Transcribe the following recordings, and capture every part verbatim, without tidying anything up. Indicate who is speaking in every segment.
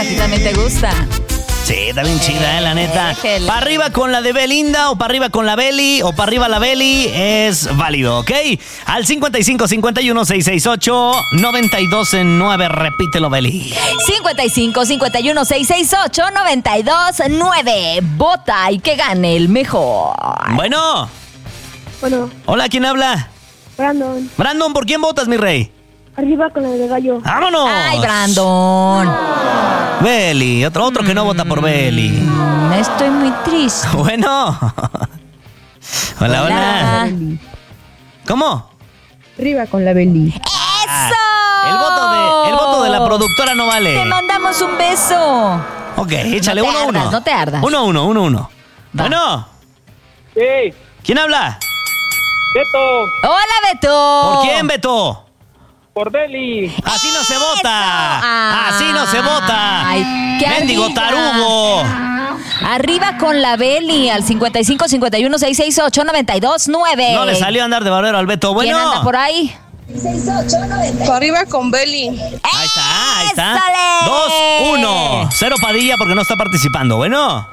Speaker 1: ti también te gusta.
Speaker 2: Sí, está bien chida, eh, la neta.
Speaker 1: Déjela.
Speaker 2: Para arriba con la de Belinda o para arriba con la Beli o para arriba la Beli es válido, ¿ok? Al cincuenta y cinco cincuenta y uno seiscientos sesenta y ocho noventa y dos nueve, repítelo, Beli.
Speaker 1: cincuenta y cinco cincuenta y uno seiscientos sesenta y ocho noventa y dos nueve. Vota y que gane el mejor.
Speaker 2: Bueno.
Speaker 3: Bueno,
Speaker 2: Hola, ¿quién habla?
Speaker 3: Brandon,
Speaker 2: Brandon, ¿por quién votas, mi rey?
Speaker 3: arriba con la de gallo.
Speaker 2: ¡Vámonos!
Speaker 1: Ay, Brandon.
Speaker 2: Beli, otro, otro que no vota por Beli.
Speaker 1: Mm, Estoy muy triste.
Speaker 2: Bueno. Hola, hola. ¿Cómo?
Speaker 3: Arriba con la Beli.
Speaker 1: ¡Eso!
Speaker 2: El voto de, el voto de la productora no vale.
Speaker 1: Te mandamos un beso.
Speaker 2: Ok, échale
Speaker 1: No te
Speaker 2: uno a uno.
Speaker 1: ardas, no te ardas.
Speaker 2: Uno a uno, uno a uno.
Speaker 1: Va.
Speaker 2: Bueno,
Speaker 4: Sí,
Speaker 2: ¿quién habla?
Speaker 4: Beto,
Speaker 1: Hola, Beto.
Speaker 2: ¿Por quién, Beto?
Speaker 4: por Beli.
Speaker 2: Así no se
Speaker 1: ¡Eso!
Speaker 2: vota.
Speaker 1: Ah.
Speaker 2: Así no se vota.
Speaker 1: Ay, qué
Speaker 2: Mendigo
Speaker 1: ardilla.
Speaker 2: tarugo.
Speaker 1: Arriba con la Beli al cincuenta y cinco cincuenta y uno seiscientos sesenta y ocho noventa y dos nueve.
Speaker 2: No le salió a andar de barbero al Beto. Bueno.
Speaker 1: ¿Quién anda por ahí?
Speaker 3: Para arriba con Beli.
Speaker 2: Ahí está, ahí está.
Speaker 1: ¡Ésale!
Speaker 2: Dos, uno. Cero Padilla porque no está participando. Bueno.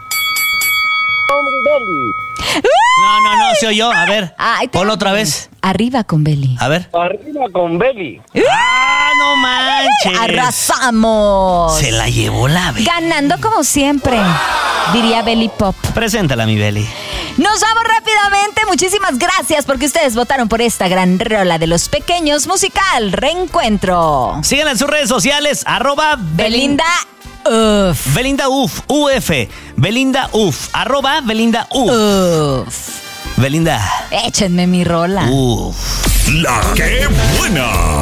Speaker 2: No, no, no, se oyó. A ver,
Speaker 1: Ay, te-
Speaker 2: ponlo otra vez.
Speaker 1: Arriba con Beli.
Speaker 2: A ver.
Speaker 4: Arriba con Beli.
Speaker 2: ¡Ah, no manches!
Speaker 1: Arrasamos.
Speaker 2: Se la llevó la Beli.
Speaker 1: Ganando como siempre, diría Beli Pop.
Speaker 2: Preséntala, mi Beli.
Speaker 1: Nos vamos rápidamente. Muchísimas gracias porque ustedes votaron por esta gran rola de los pequeños musical Reencuentro.
Speaker 2: Síganla en sus redes sociales, arroba
Speaker 1: Belinda. Uf.
Speaker 2: Belinda Uf, U F. Belinda Uf, arroba Belinda Uf.
Speaker 1: Uf.
Speaker 2: Belinda
Speaker 1: Échenme mi rola.
Speaker 2: Uf.
Speaker 5: La que buena.